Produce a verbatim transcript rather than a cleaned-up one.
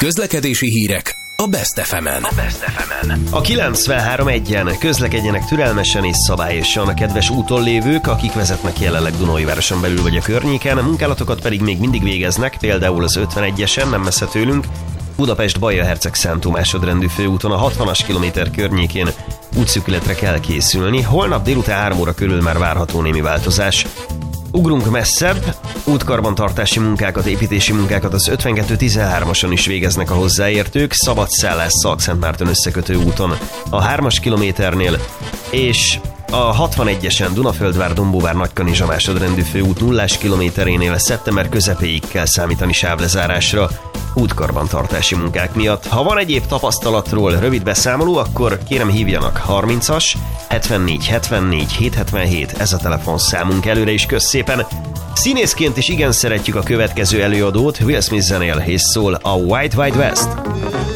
Közlekedési hírek a Best ef emen. A Best ef emen. A kilencvenhárom egyen közlekedjenek türelmesen és szabályosan a kedves úton lévők, akik vezetnek jelenleg Dunaújvároson belül vagy a környéken, munkálatokat pedig még mindig végeznek, például az ötvenegyesen, nem messze tőlünk, Budapest-Baja-Herceg Szántó másodrendű főúton a hatvanas kilométer környékén útszűkületre kell készülni. Holnap délután három óra körül már várható némi változás. Ugrunk messzebb, útkarbantartási munkákat, építési munkákat az ötvenkettő tizenhármason is végeznek a hozzáértők, Szabadszállás Szalkszentmárton összekötő úton a hármas kilométernél, és a hatvanegyesen Dunaföldvár-Dombóvár Nagykanizsa másodrendű főút nullás kilométerénél szeptember közepéig kell számítani sávlezárásra útkarbantartási munkák miatt. Ha van egyéb tapasztalatról rövid beszámoló, akkor kérem hívjanak harmincas hetvennégy hetvennégy hétszázhetvenhét, ez a telefonszámunk. Előre is kösz szépen. Színészként is igen szeretjük a következő előadót, Will Smith zenél és szól a Wild Wild West.